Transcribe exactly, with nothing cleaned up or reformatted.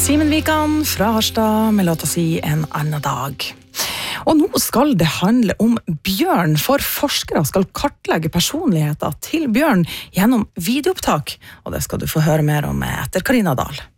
Simen Vikan fra Harstad med låta si En annen dag. Og nå skal det handle om bjørn, for forskere skal kartlegge personligheter til bjørn gjennom videoopptak. Og det skal du få høre mer om etter Karina Dahl.